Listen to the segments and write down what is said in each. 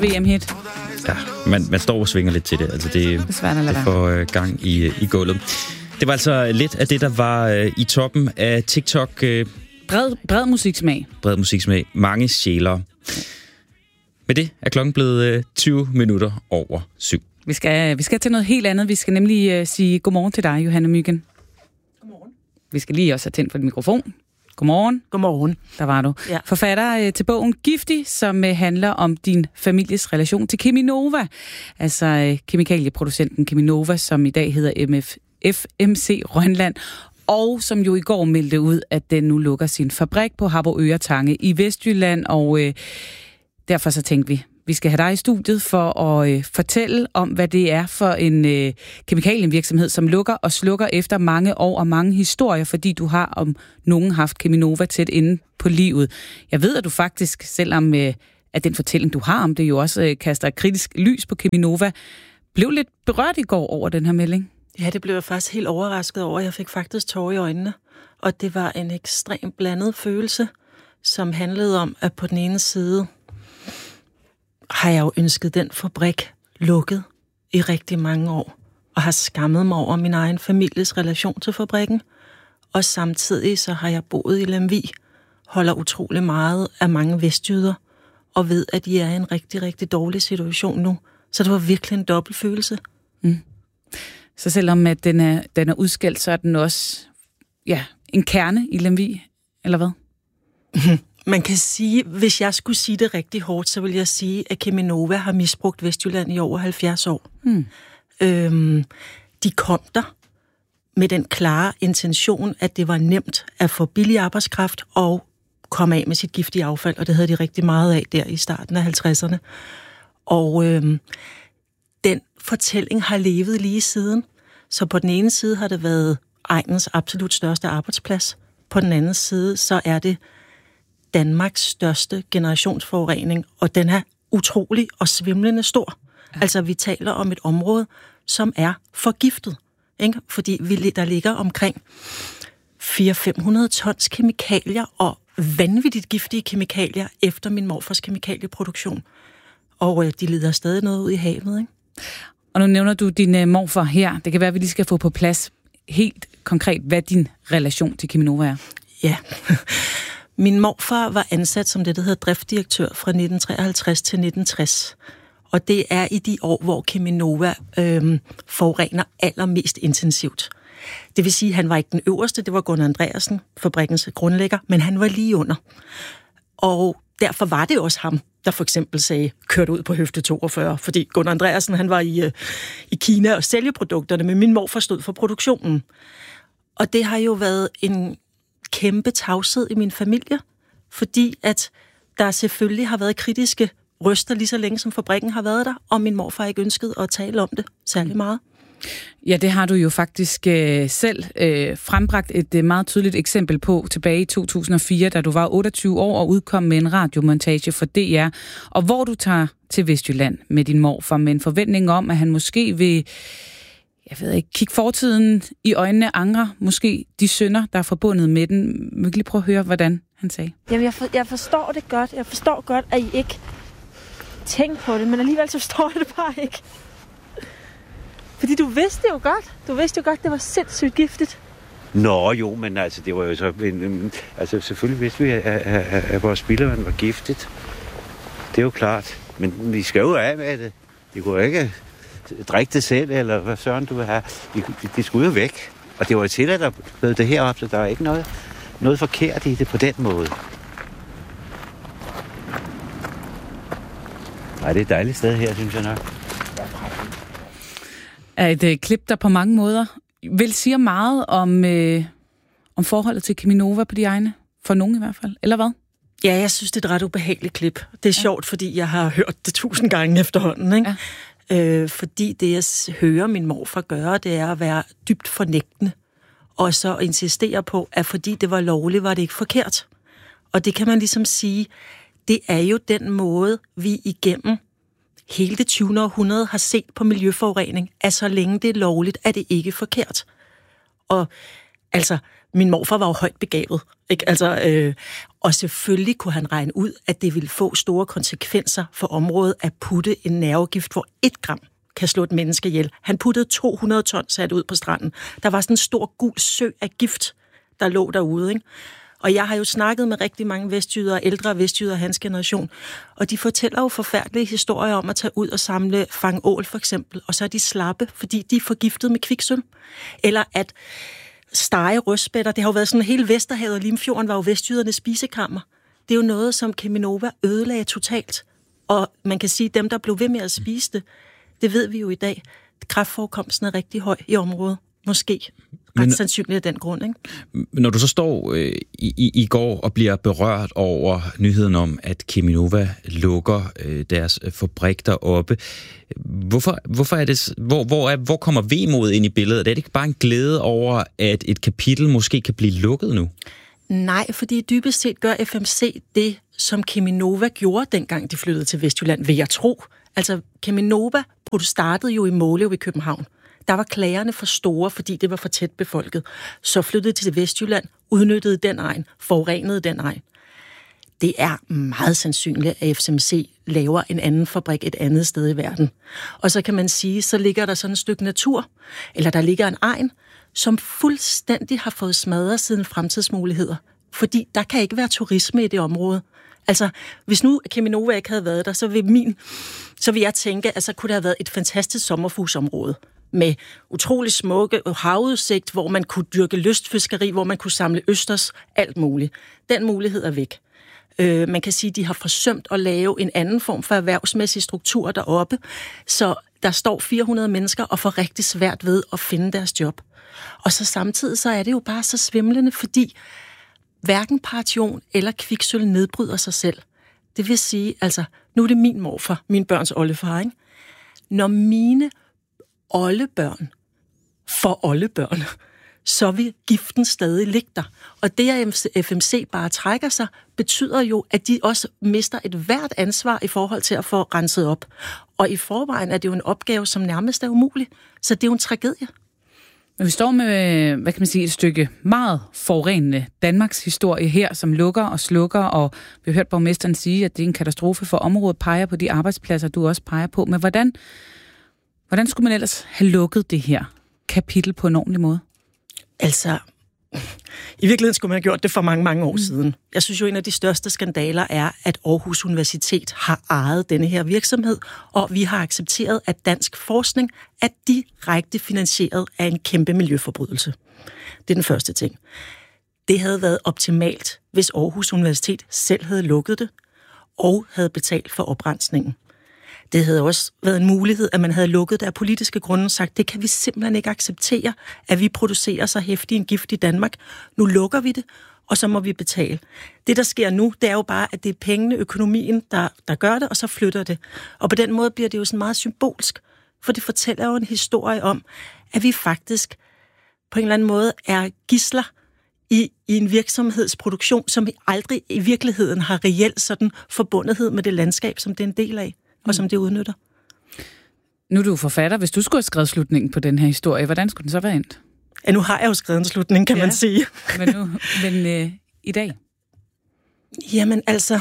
VM-hit. Ja, man står og svinger lidt til det. Altså det får gang i gulvet. Det var altså lidt af det, der var i toppen af TikTok. Bred musiksmag. Bred musiksmag. Mange sjæler. Med det er klokken blevet 20 minutter over 7. Vi skal til noget helt andet. Vi skal nemlig sige godmorgen til dig, Johanne Myggen. Godmorgen. Vi skal lige også have tændt for din mikrofon. Godmorgen. Godmorgen. Der var du. Ja. Forfatter til bogen Giftig, som handler om din families relation til Cheminova. Altså kemikalieproducenten Cheminova, som i dag hedder FMC Rønland. Og som jo i går meldte ud, at den nu lukker sin fabrik på Harboøre Tange i Vestjylland. Og derfor så tænkte vi skal have dig i studiet for at fortælle om, hvad det er for en kemikalievirksomhed, som lukker og slukker efter mange år og mange historier, fordi du har om nogen haft Cheminova tæt inde på livet. Jeg ved, at du faktisk, selvom at den fortælling, du har om det, jo også kaster kritisk lys på Cheminova, blev lidt berørt i går over den her melding. Ja, det blev jeg faktisk helt overrasket over. Jeg fik faktisk tårer i øjnene, og det var en ekstremt blandet følelse, som handlede om, at på den ene side har jeg jo ønsket den fabrik lukket i rigtig mange år, og har skammet mig over min egen families relation til fabrikken. Og samtidig så har jeg boet i Lemvig, holder utrolig meget af mange vestjyder, og ved, at de er i en rigtig, rigtig dårlig situation nu. Så det var virkelig en dobbelt følelse. Mm. Så selvom at den er udskældt, så er den også en kerne i Lemvig, eller hvad? Man kan sige, hvis jeg skulle sige det rigtig hårdt, så vil jeg sige, at Cheminova har misbrugt Vestjylland i over 70 år. De kom der med den klare intention, at det var nemt at få billig arbejdskraft og komme af med sit giftige affald, og det havde de rigtig meget af der i starten af 50'erne. Og den fortælling har levet lige siden. Så på den ene side har det været egnens absolut største arbejdsplads. På den anden side, så er det Danmarks største generationsforurening, og den er utrolig og svimlende stor. Ja. Altså, vi taler om et område, som er forgiftet, ikke? Fordi der ligger omkring 400-500 tons kemikalier og vanvittigt giftige kemikalier efter min morfars kemikalieproduktion. Og de leder stadig noget ud i havet, ikke? Og nu nævner du din morfar her. Det kan være, at vi lige skal få på plads helt konkret, hvad din relation til Cheminova er. Ja. Min morfar var ansat som det, der hedder driftsdirektør fra 1953 til 1960. Og det er i de år, hvor Cheminova forurener allermest intensivt. Det vil sige, at han var ikke den øverste, det var Gunnar Andreasen, fabrikkens grundlægger, men han var lige under. Og derfor var det også ham, der for eksempel sagde, kørt ud på høfde 42, fordi Gunnar Andreasen, han var i Kina og sælge produkterne, men min morfar stod for produktionen. Og det har jo været en kæmpe tavshed i min familie, fordi at der selvfølgelig har været kritiske røster lige så længe, som fabrikken har været der, og min morfar ikke ønsket at tale om det særlig meget. Ja, det har du jo faktisk selv frembragt et meget tydeligt eksempel på tilbage i 2004, da du var 28 år og udkom med en radiomontage for DR, og hvor du tager til Vestjylland med din morfar med en forventning om, at han måske vil, kigge fortiden i øjnene, angre måske de synder, der er forbundet med den. Vi kan lige prøve at høre, hvordan han sagde. Jamen, jeg forstår det godt. Jeg forstår godt, at I ikke tænker på det, men alligevel så forstår jeg det bare ikke. Fordi du vidste jo godt. Du vidste jo godt, det var sindssygt giftigt. Nå jo, men altså, det var jo så... altså, selvfølgelig vidste vi, at vores spildevand var giftigt. Det er jo klart. Men vi skal jo af med det. Vi kunne ikke drikke det selv, eller hvad søren du vil have. Det skulle jo væk. Og det var jo til, at der blev det herop, så der er ikke noget forkert i det på den måde. Nej, det er et dejligt sted her, synes jeg nok. Er et klip, der på mange måder vil sige meget om forholdet til Cheminova på de egne, for nogen i hvert fald, eller hvad? Ja, jeg synes, det er et ret ubehageligt klip. Det er sjovt, fordi jeg har hørt det 1000 gange efterhånden, ikke? Ja. Fordi det, jeg hører min morfar gøre, det er at være dybt fornægtende, og så insistere på, at fordi det var lovligt, var det ikke forkert. Og det kan man ligesom sige, det er jo den måde, vi igennem hele det 20. århundrede har set på miljøforurening, at så længe det er lovligt, er det ikke forkert. Og altså, Min morfar var jo højt begavet, ikke? Altså, og selvfølgelig kunne han regne ud, at det ville få store konsekvenser for området at putte en nervegift, hvor 1 gram kan slå et menneske ihjel. Han puttede 200 ton sat ud på stranden. Der var sådan en stor gul sø af gift, der lå derude, ikke? Og jeg har jo snakket med rigtig mange vestjyder, ældre vestjyder af hans generation, og de fortæller jo forfærdelige historier om at tage ud og samle fangål for eksempel, og så er de slappe, fordi de er forgiftet med kviksølv. Eller at stege røstspætter, det har jo været sådan, hele Vesterhavet og Limfjorden var jo vestjydernes spisekammer. Det er jo noget, som Cheminova ødelagde totalt. Og man kan sige, at dem, der blev ved med at spise det ved vi jo i dag. Kræftforekomsten er rigtig høj i området. Måske ret sandsynligt af den grund, ikke? Når du så står i går og bliver berørt over nyheden om, at Cheminova lukker deres fabrik deroppe, hvorfor er det, hvor kommer vemodet ind i billedet? Er det ikke bare en glæde over, at et kapitel måske kan blive lukket nu? Nej, fordi dybest set gør FMC det, som Cheminova gjorde, dengang de flyttede til Vestjylland, vil jeg tro. Altså, Cheminova startede jo i Måløv i København. Der var klagerne for store, fordi det var for tæt befolket. Så flyttede de til Vestjylland, udnyttede den egen, forurenede den egen. Det er meget sandsynligt, at FMC laver en anden fabrik et andet sted i verden. Og så kan man sige, så ligger der sådan et stykke natur, eller der ligger en egen, som fuldstændig har fået smadret siden fremtidsmuligheder. Fordi der kan ikke være turisme i det område. Altså, hvis nu Cheminova ikke havde været der, så vil jeg tænke, at så kunne det have været et fantastisk sommerfugsområde med utrolig smukke havudsigt, hvor man kunne dyrke lystfiskeri, hvor man kunne samle østers, alt muligt. Den mulighed er væk. Man kan sige, at de har forsømt at lave en anden form for erhvervsmæssig struktur deroppe, så der står 400 mennesker og får rigtig svært ved at finde deres job. Og så samtidig så er det jo bare så svimlende, fordi hverken paration eller kviksølv nedbryder sig selv. Det vil sige, altså, nu er det min morfar, min børns oldefar, ikke? Når mine oldebørn får oldebørn, så vil giften stadig ligge der. Og det, at FMC bare trækker sig, betyder jo, at de også mister et hvert ansvar i forhold til at få renset op. Og i forvejen er det jo en opgave, som nærmest er umulig. Så det er jo en tragedie. Men vi står med, hvad kan man sige, et stykke meget forurenende Danmarks historie her, som lukker og slukker, og vi har hørt borgmesteren sige, at det er en katastrofe for området, peger på de arbejdspladser, du også peger på. Men hvordan skulle man ellers have lukket det her kapitel på en ordentlig måde? Altså, i virkeligheden skulle man have gjort det for mange, mange år siden. Jeg synes jo, en af de største skandaler er, at Aarhus Universitet har ejet denne her virksomhed, og vi har accepteret, at dansk forskning er direkte finansieret af en kæmpe miljøforbrydelse. Det er den første ting. Det havde været optimalt, hvis Aarhus Universitet selv havde lukket det, og havde betalt for oprensningen. Det havde også været en mulighed, at man havde lukket det af politiske grunde og sagt, det kan vi simpelthen ikke acceptere, at vi producerer så heftig en gift i Danmark. Nu lukker vi det, og så må vi betale. Det, der sker nu, det er jo bare, at det er pengene, økonomien, der gør det, og så flytter det. Og på den måde bliver det jo sådan meget symbolsk, for det fortæller jo en historie om, at vi faktisk på en eller anden måde er gidsler i en virksomhedsproduktion, som aldrig i virkeligheden har reelt sådan forbundethed med det landskab, som det er en del af, og som det udnytter. Nu er du forfatter. Hvis du skulle have skrevet slutningen på den her historie, hvordan skulle den så være endt? Ja, nu har jeg jo skrevet en slutning, kan man sige. Men i dag? Jamen altså,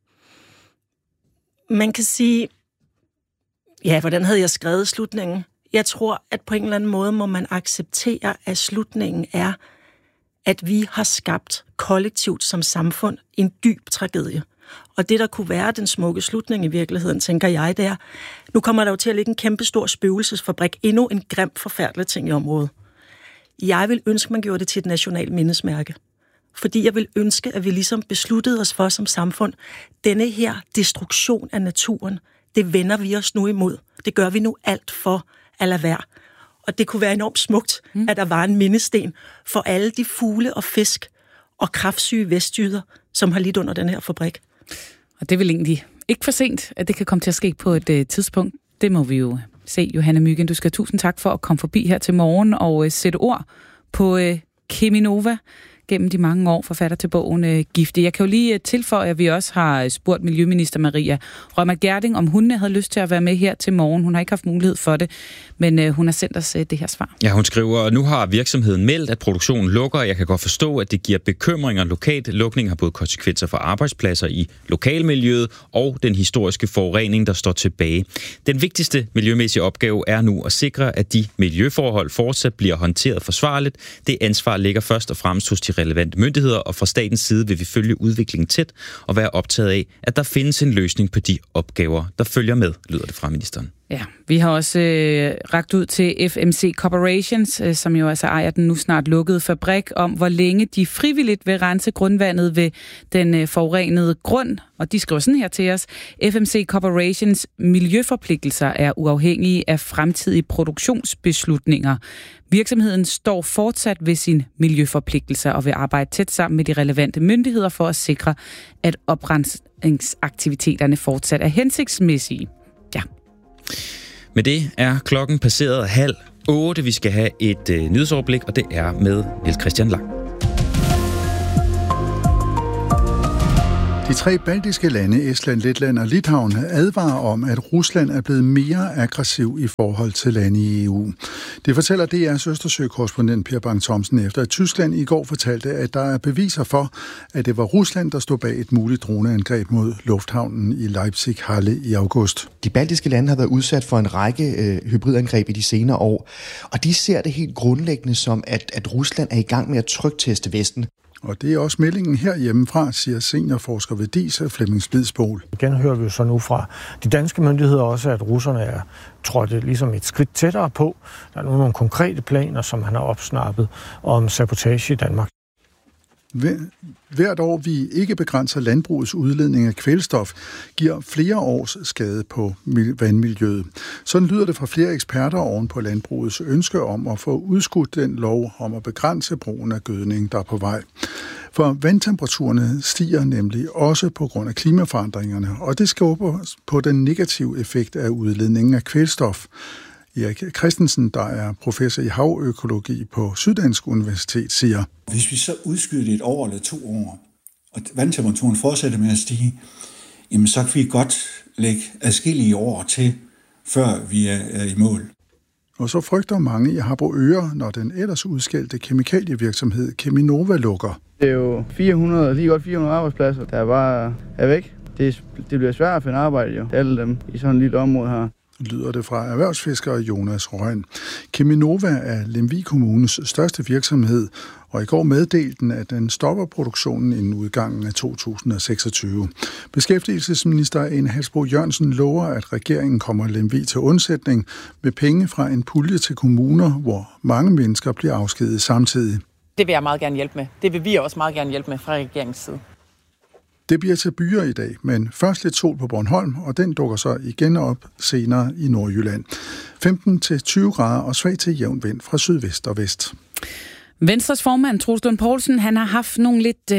man kan sige, ja, hvordan havde jeg skrevet slutningen? Jeg tror, at på en eller anden måde må man acceptere, at slutningen er, at vi har skabt kollektivt som samfund en dyb tragedie. Og det, der kunne være den smukke slutning i virkeligheden, tænker jeg, det er, nu kommer der jo til at ligge en kæmpe stor spøgelsesfabrik, endnu en grim, forfærdelig ting i området. Jeg vil ønske, man gjorde det til et nationalt mindesmærke. Fordi jeg vil ønske, at vi ligesom besluttede os for som samfund, denne her destruktion af naturen, det vender vi os nu imod. Det gør vi nu alt for at lade være. Og det kunne være enormt smukt, at der var en mindesten for alle de fugle og fisk og kræftsyge vestjyder, som har lidt under den her fabrik. Og det er vel egentlig ikke for sent, at det kan komme til at ske på et tidspunkt. Det må vi jo se, Johanne Myggen. Du skal have tusind tak for at komme forbi her til morgen og sætte ord på Cheminova. gennem de mange år, forfatter til bogen Giftig. Jeg kan jo lige tilføje, at vi også har spurgt Miljøminister Maria Reumert Gjerding, om hun havde lyst til at være med her til morgen. Hun har ikke haft mulighed for det, men hun har sendt os det her svar. Ja, hun skriver, nu har virksomheden meldt, at produktionen lukker. Jeg kan godt forstå, at det giver bekymringer lokalt. Lukningen har både konsekvenser for arbejdspladser i lokalmiljøet og den historiske forurening, der står tilbage. Den vigtigste miljømæssige opgave er nu at sikre, at de miljøforhold fortsat bliver håndteret forsvarligt. Det ansvar ligger først og fremmest hos de relevante myndigheder, og fra statens side vil vi følge udviklingen tæt og være optaget af, at der findes en løsning på de opgaver, der følger med, lyder det fra ministeren. Ja, vi har også rakt ud til FMC Corporations, som jo altså ejer den nu snart lukkede fabrik, om hvor længe de frivilligt vil rense grundvandet ved den forurenede grund. Og de skriver sådan her til os: FMC Corporations miljøforpligtelser er uafhængige af fremtidige produktionsbeslutninger. Virksomheden står fortsat ved sine miljøforpligtelser og vil arbejde tæt sammen med de relevante myndigheder for at sikre, at oprensningsaktiviteterne fortsat er hensigtsmæssige. Ja. Med det er klokken passeret 7:30. Vi skal have et nyhedsoverblik, og det er med Niels Christian Lang. De 3 baltiske lande, Estland, Letland og Litauen, advarer om, at Rusland er blevet mere aggressiv i forhold til lande i EU. Det fortæller DR's Østersø-korrespondent Per Bang-Thomsen, efter at Tyskland i går fortalte, at der er beviser for, at det var Rusland, der stod bag et muligt droneangreb mod lufthavnen i Leipzig-Halle i august. De baltiske lande har været udsat for en række hybridangreb i de senere år, og de ser det helt grundlæggende som, at Rusland er i gang med at trykteste Vesten. Og det er også meldingen herhjemmefra, siger seniorforsker ved DIS Flemming Spidsbol. Igen hører vi jo så nu fra de danske myndigheder også, at russerne er trådt ligesom et skridt tættere på. Der er nogle konkrete planer, som han har opsnappet om sabotage i Danmark. Hvert år vi ikke begrænser landbrugets udledning af kvælstof, giver flere års skade på vandmiljøet. Sådan lyder det fra flere eksperter oven på landbrugets ønske om at få udskudt den lov om at begrænse brugen af gødning, der er på vej. For vandtemperaturerne stiger nemlig også på grund af klimaforandringerne, og det skubber på den negative effekt af udledningen af kvælstof. Erik Christensen, der er professor i havøkologi på Syddansk Universitet, siger: Hvis vi så udskyder det 1 år eller 2 år, og vandtemperaturen fortsætter med at stige, jamen så kan vi godt lægge adskillige år til, før vi er i mål. Og så frygter mange i Harboøre, når den ellers udskældte kemikalievirksomhed Cheminova lukker. Det er jo 400 arbejdspladser, der bare er væk. Det bliver svært at finde arbejde jo, alle dem i sådan et lille område her. Lyder det fra erhvervsfisker Jonas Røn. Cheminova er Lemvig Kommunes største virksomhed, og i går meddelte den, at den stopper produktionen inden udgangen af 2026. Beskæftigelsesminister Ane Halsboe Jørgensen lover, at regeringen kommer Lemvig til undsætning med penge fra en pulje til kommuner, hvor mange mennesker bliver afskediget samtidig. Det vil jeg meget gerne hjælpe med. Det vil vi også meget gerne hjælpe med fra regeringens side. Det bliver til byer i dag, men først lidt sol på Bornholm, og den dukker så igen op senere i Nordjylland. 15-20 grader og svag til jævn vind fra sydvest og vest. Venstres formand, Troels Lund Poulsen, han har haft nogle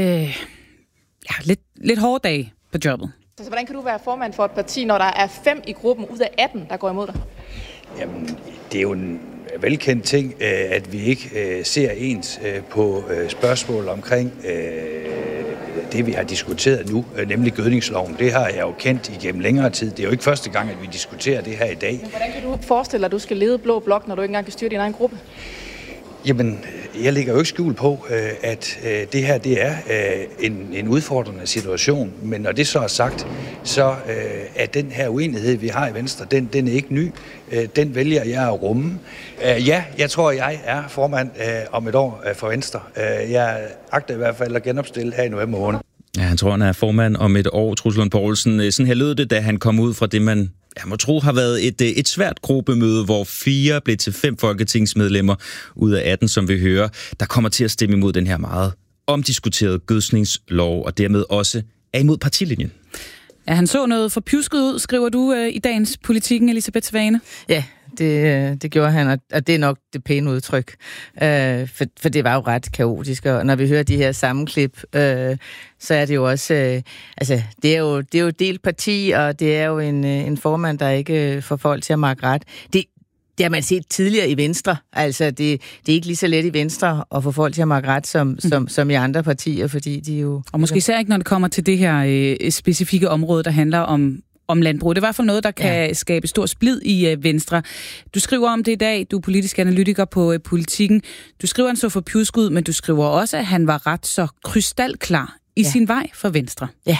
lidt hårde dage på jobbet. Så hvordan kan du være formand for et parti, når der er 5 i gruppen ud af 18, der går imod dig? Jamen, det er jo en velkendt ting, at vi ikke ser ens på spørgsmål omkring det, vi har diskuteret nu, nemlig gødningsloven. Det har jeg jo kendt igennem længere tid. Det er jo ikke første gang, at vi diskuterer det her i dag. Men hvordan kan du forestille dig, at du skal lede Blå Blok, når du ikke engang kan styre din egen gruppe? Jamen, jeg lægger jo ikke skjul på, at det her det er en udfordrende situation. Men når det så er sagt, så er den her uenighed, vi har i Venstre, den er ikke ny. Den vælger jeg at rumme. Ja, jeg tror, jeg er formand om et år for Venstre. Jeg agter i hvert fald at genopstille her i november måned. Ja, han tror, han er formand om et år, Troels Lund Poulsen. Sådan her lød det, da han kom ud fra det, man må tro har været et svært gruppemøde, hvor 4 blev til 5 folketingsmedlemmer ud af 18, som vi hører, der kommer til at stemme imod den her meget omdiskuterede gødskningslov, og dermed også er imod partilinjen. Ja, han så noget forpjusket ud, skriver du i dagens Politikken, Elisabeth Svane. Ja, det gjorde han, og det er nok det pæne udtryk. For det var jo ret kaotisk, og når vi hører de her sammenklip, så er det jo også... det er jo delt parti, og det er jo en formand, der ikke får folk til at markere ret. Det har man set tidligere i Venstre. Altså, det er ikke lige så let i Venstre at få folk til at makke ret som i andre partier, fordi de jo... Og måske især ikke, når det kommer til det her specifikke område, der handler om landbrug. Det er i hvert fald noget, der kan skabe stor splid i Venstre. Du skriver om det i dag, du er politisk analytiker på Politikken. Du skriver, han så for pjuskud, men du skriver også, at han var ret så krystalklar i sin vej for Venstre. Ja.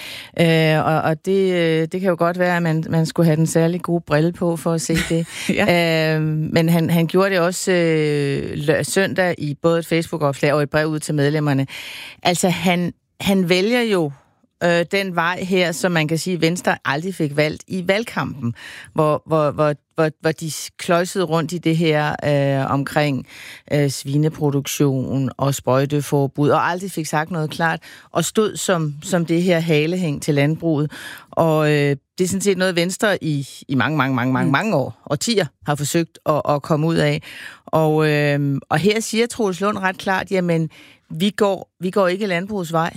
Og det kan jo godt være, at man skulle have den særlig gode brille på for at se det. Men han gjorde det også søndag i både et Facebook-opslag og et brev ud til medlemmerne. Altså, han vælger jo den vej her, som man kan sige, Venstre aldrig fik valgt i valgkampen, hvor de kløjsede rundt i det her omkring svineproduktion og sprøjteforbud, og aldrig fik sagt noget klart, og stod som det her halehæng til landbruget. Og det er sådan set noget, Venstre i mange år, årtier, har forsøgt at komme ud af. Og her siger Troels Lund ret klart, jamen, vi går ikke landbrugets vej.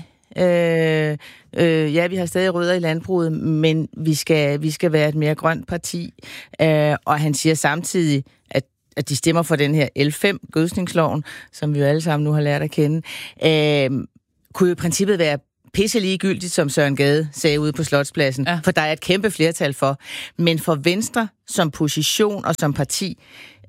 Vi har stadig rødder i landbruget, men vi skal være et mere grønt parti. Og han siger samtidig, at de stemmer for den her L5, gødskningsloven, som vi jo alle sammen nu har lært at kende, kunne jo i princippet være pisse ligegyldigt, som Søren Gade sagde ude på Slotspladsen, for der er et kæmpe flertal for. Men for Venstre som position og som parti,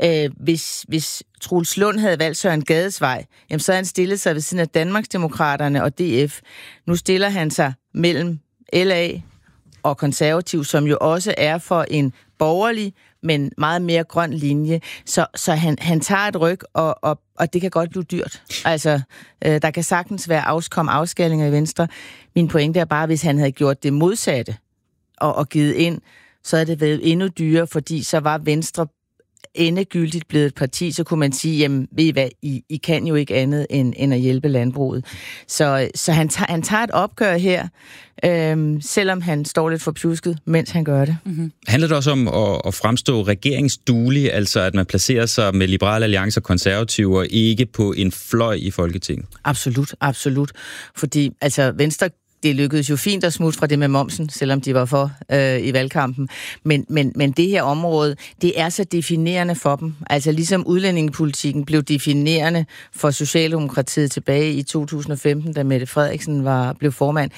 hvis Troels Lund havde valgt Søren Gades vej, jamen så havde han stillet sig ved siden af Danmarksdemokraterne og DF. Nu stiller han sig mellem LA og Konservativ, som jo også er for en borgerlig, men meget mere grøn linje. Så han tager et ryg, og det kan godt blive dyrt. Altså, der kan sagtens komme afskalinger i Venstre. Min pointe er bare, hvis han havde gjort det modsatte og givet ind, så havde det været endnu dyrere, fordi så var Venstre endegyldigt blevet et parti, så kunne man sige, jamen, ved I hvad, I kan jo ikke andet end at hjælpe landbruget. Så han tager et opgør her, selvom han står lidt for pjusket, mens han gør det. Mm-hmm. Handler det også om at fremstå regeringsduelig, altså at man placerer sig med Liberal Alliance og Konservative, og ikke på en fløj i Folketinget? Absolut. Fordi altså Venstre, det lykkedes jo fint at smutte fra det med momsen, selvom de var for i valgkampen. Men det her område, det er så definerende for dem. Altså ligesom udlændingepolitikken blev definerende for Socialdemokratiet tilbage i 2015, da Mette Frederiksen blev formand.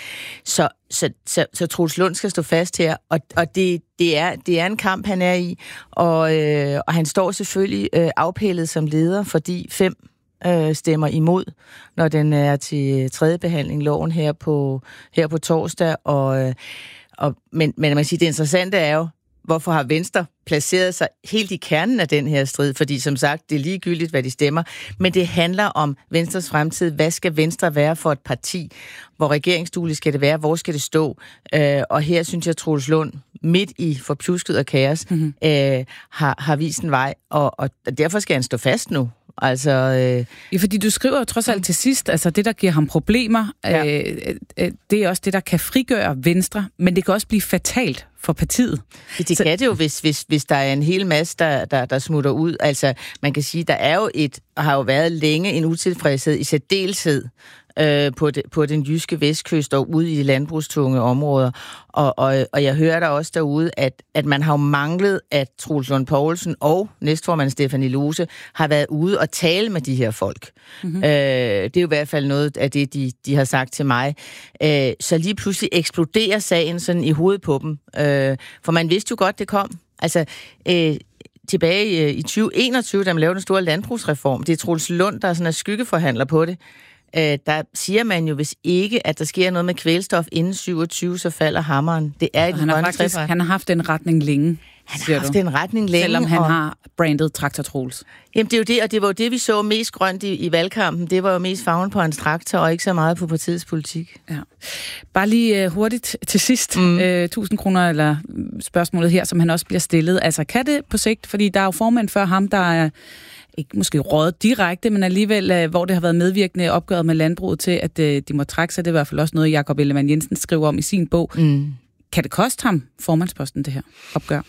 Så Troels Lund skal stå fast her, og det er en kamp, han er i. Og han står selvfølgelig afpællet som leder, fordi 5 stemmer imod, når den er til tredje behandling, loven her på torsdag. Men man kan sige, det interessante er jo, hvorfor har Venstre placeret sig helt i kernen af den her strid? Fordi som sagt, det er ligegyldigt, hvad de stemmer, men det handler om Venstres fremtid. Hvad skal Venstre være for et parti? Hvor regeringsdueligt skal det være? Hvor skal det stå? Og her synes jeg, at Troels Lund, midt i forpjusket og kaos, har vist en vej, og derfor skal han stå fast nu. Altså, ja, fordi du skriver jo trods alt til sidst, altså det, der giver ham problemer, det er også det, der kan frigøre Venstre, men det kan også blive fatalt for partiet. Det kan det jo, hvis der er en hel masse, der smutter ud. Altså, man kan sige, der er jo har jo været længe en utilfredshed i særdeleshed på den jyske vestkyst og ude i de landbrugstunge områder. Og jeg hører der også derude, at man har jo manglet, at Troels Lund Poulsen og næstformand Stephanie Lose har været ude og tale med de her folk. Mm-hmm. Det er jo i hvert fald noget af det, de har sagt til mig. Så lige pludselig eksploderer sagen sådan i hovedet på dem. For man vidste jo godt, det kom. Altså, tilbage i 2021, da man lavede den store landbrugsreform, det er Troels Lund, der sådan er skyggeforhandler på det. Der siger man jo, hvis ikke, at der sker noget med kvælstof inden 27, så falder hammeren. Det er han har haft en retning længe. Selvom han har brandet Traktor Troels. Jamen det er jo det, og det var jo det, vi så mest grønt i valgkampen. Det var jo mest farven på hans traktor, og ikke så meget på partiets politik. Ja. Bare lige hurtigt til sidst. 1000 kroner, eller spørgsmålet her, som han også bliver stillet. Altså kan det på sigt, fordi der er jo formand før ham, der er ikke måske rådet direkte, men alligevel, hvor det har været medvirkende opgøret med landbruget til, at de må trække sig. Det er i hvert fald også noget, Jakob Ellemann-Jensen skriver om i sin bog. Kan det koste ham formandsposten, det her opgør?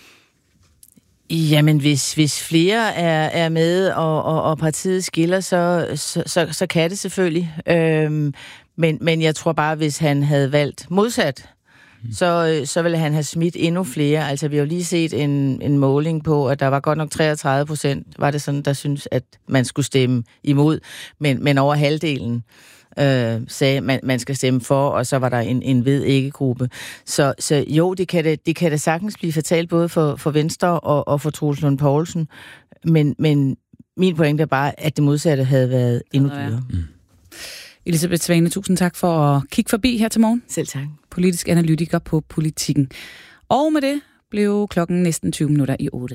Jamen, hvis flere er med, og partiet skiller, så kan det selvfølgelig. Men jeg tror bare, hvis han havde valgt modsat, så ville han have smidt endnu flere. Altså, vi har jo lige set en måling på, at der var godt nok 33%, var det sådan, der synes, at man skulle stemme imod, men over halvdelen sagde, man skal stemme for, og så var der en ved-ikke-gruppe. Så jo, det kan da sagtens blive fatalt både for Venstre og for Troels Lund Poulsen, men min pointe er bare, at det modsatte havde været endnu dyrere. Elisabeth Svane, tusind tak for at kigge forbi her til morgen. Selv tak. Politisk analytiker på Politikken. Og med det blev klokken næsten 20 minutter i 8.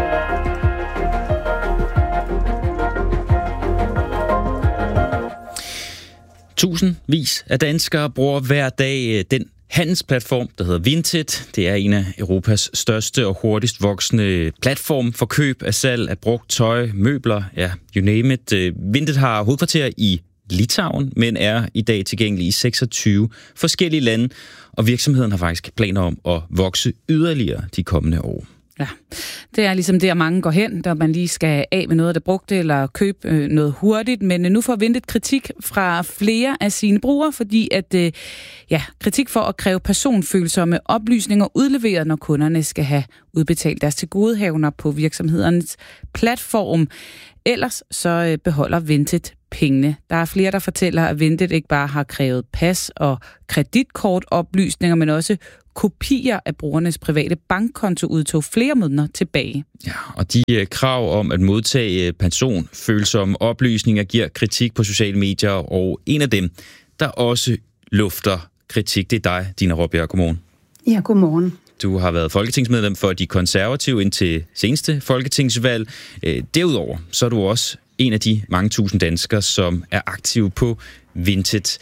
Tusindvis af danskere bruger hver dag den handelsplatform, der hedder Vinted. Det er en af Europas største og hurtigst voksende platform for køb af salg af brugt tøj, møbler, ja, you name it. Vinted har hovedkvarter i Litauen, men er i dag tilgængelig i 26 forskellige lande, og virksomheden har faktisk planer om at vokse yderligere de kommende år. Ja, det er ligesom der mange går hen, der man lige skal af med noget, der brugte, eller købe noget hurtigt. Men nu får Vinted kritik fra flere af sine brugere, fordi at, kritik for at kræve personfølsomme oplysninger udleveret, når kunderne skal have udbetalt deres tilgodehavender på virksomhedernes platform. Ellers så beholder Vinted pengene. Der er flere, der fortæller, at Vinted ikke bare har krævet pas og kreditkortoplysninger, men også kopier af brugernes private bankkontoudtog flere måneder tilbage. Ja, og de krav om at modtage personfølsomme oplysninger giver kritik på sociale medier, og en af dem, der også lufter kritik, det er dig, Dina Raabjerg. Godmorgen. Ja, godmorgen. Du har været folketingsmedlem for De Konservative indtil seneste folketingsvalg. Derudover så er du også en af de mange tusind danskere, som er aktive på Vinted.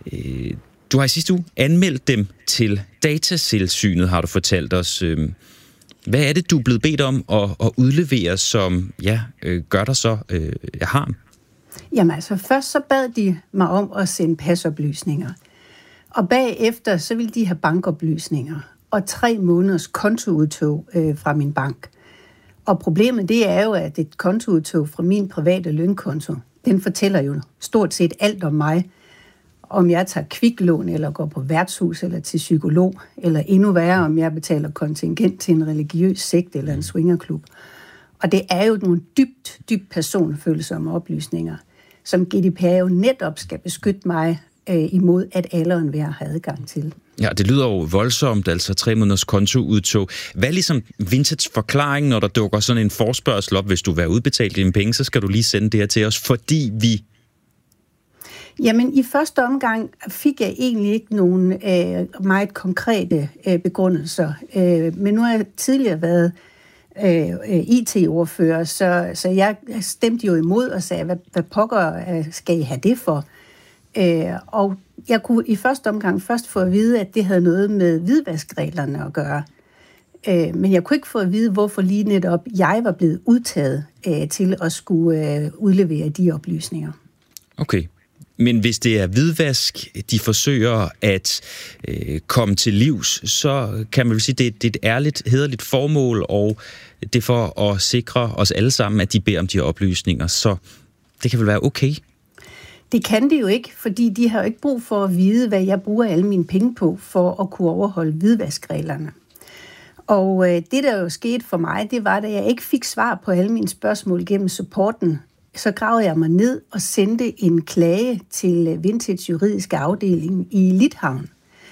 Du har i sidste uge anmeldt dem til Datatilsynet, har du fortalt os. Hvad er det, du er blevet bedt om at udlevere, som gør dig så harm? Jamen altså, først så bad de mig om at sende pasoplysninger. Og bagefter så ville de have bankoplysninger og 3 måneders kontoudtog fra min bank. Og problemet det er jo, at et kontoudtog fra min private lønkonto, den fortæller jo stort set alt om mig. Om jeg tager kviklån, eller går på værtshus, eller til psykolog, eller endnu værre, om jeg betaler kontingent til en religiøs sekt eller en swingerklub. Og det er jo nogle dybt personfølsomme oplysninger, som GDPR jo netop skal beskytte mig imod, at alle og enhver har adgang til. Ja, det lyder jo voldsomt, altså 3 måneders kontoudtog. Hvad er ligesom Vinteds forklaring, når der dukker sådan en forespørgsel op, hvis du vil have udbetalt dine penge, så skal du lige sende det her til os, fordi vi... Jamen, i første omgang fik jeg egentlig ikke nogen meget konkrete begrundelser. Men nu har jeg tidligere været IT-ordfører, så jeg stemte jo imod og sagde, hvad pokker skal I have det for? Og jeg kunne i første omgang først få at vide, at det havde noget med hvidvaskreglerne at gøre. Men jeg kunne ikke få at vide, hvorfor lige netop jeg var blevet udtaget til at skulle udlevere de oplysninger. Okay. Men hvis det er hvidvask, de forsøger at komme til livs, så kan man vel sige, at det er et ærligt, hæderligt formål, og det er for at sikre os alle sammen, at de beder om de oplysninger. Så det kan vel være okay? Det kan det jo ikke, fordi de har jo ikke brug for at vide, hvad jeg bruger alle mine penge på, for at kunne overholde hvidvaskreglerne. Og det, der jo skete for mig, det var, da jeg ikke fik svar på alle mine spørgsmål gennem supporten, så gravede jeg mig ned og sendte en klage til Vinteds juridiske afdeling i Litauen.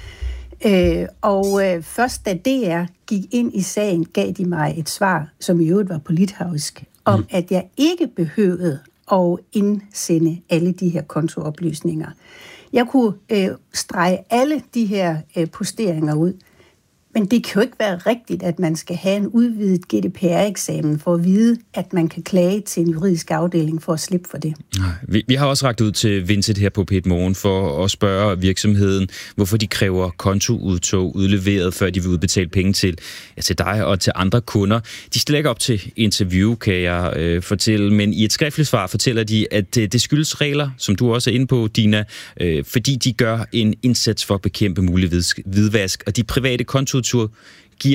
Først da DR gik ind i sagen, gav de mig et svar, som i øvrigt var på litauisk, om at jeg ikke behøvede at indsende alle de her kontooplysninger. Jeg kunne strege alle de her posteringer ud, men det kan jo ikke være rigtigt, at man skal have en udvidet GDPR-eksamen for at vide, at man kan klage til en juridisk afdeling for at slippe for det. Vi har også rakt ud til Vinted her på P1 Morgen for at spørge virksomheden, hvorfor de kræver kontoudtog udleveret, før de vil udbetale penge til dig og til andre kunder. De stiller ikke op til interview, kan jeg fortælle, men i et skriftligt svar fortæller de, at det skyldes regler, som du også er inde på, Dina, fordi de gør en indsats for at bekæmpe mulig hvidvask, og de private kontoudtog giver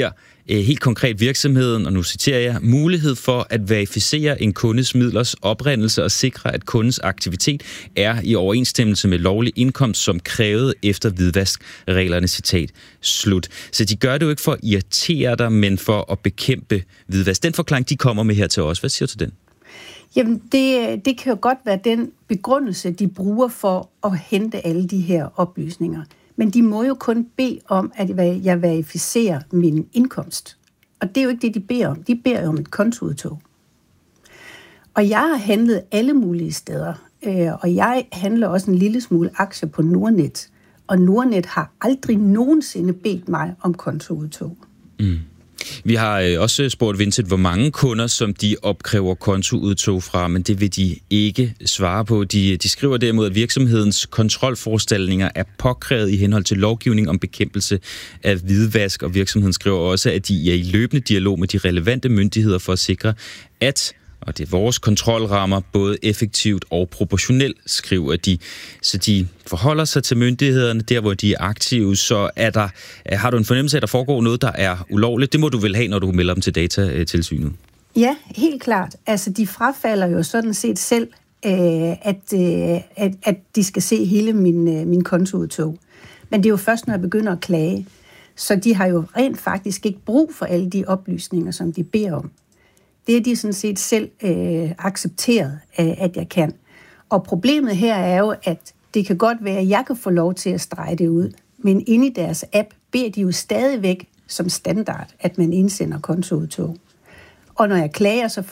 helt konkret virksomheden, og nu citerer jeg, mulighed for at verificere en kundes midlers oprindelse og sikre, at kundens aktivitet er i overensstemmelse med lovlig indkomst, som krævet efter hvidvaskreglerne, citat slut. Så de gør det jo ikke for at irritere dig, men for at bekæmpe hvidvask. Den forklaring, de kommer med her til os. Hvad siger du til den? Jamen, det kan jo godt være den begrundelse, de bruger for at hente alle de her oplysninger. Men de må jo kun bede om, at jeg verificerer min indkomst. Og det er jo ikke det, de beder om. De beder jo om et kontoudtog. Og jeg har handlet alle mulige steder. Og jeg handler også en lille smule aktier på Nordnet. Og Nordnet har aldrig nogensinde bedt mig om kontoudtog. Mm. Vi har også spurgt Vincent, hvor mange kunder, som de opkræver kontoudtog fra, men det vil de ikke svare på. De skriver derimod, at virksomhedens kontrolforanstaltninger er påkrævet i henhold til lovgivning om bekæmpelse af hvidvask, og virksomheden skriver også, at de er i løbende dialog med de relevante myndigheder for at sikre, at og det er vores kontrolrammer, både effektivt og proportionelt, skriver de. Så de forholder sig til myndighederne der, hvor de er aktive. Så har du en fornemmelse af, at der foregår noget, der er ulovligt? Det må du vel have, når du melder dem til Datatilsynet? Ja, helt klart. Altså, de frafalder jo sådan set selv, at de skal se hele min kontoudtog. Men det er jo først, når jeg begynder at klage. Så de har jo rent faktisk ikke brug for alle de oplysninger, som de beder om. Det er de sådan set selv accepteret, at jeg kan. Og problemet her er jo, at det kan godt være, at jeg kan få lov til at strege det ud. Men inde i deres app beder de jo stadigvæk som standard, at man indsender kontoudtog. Og når jeg klager, så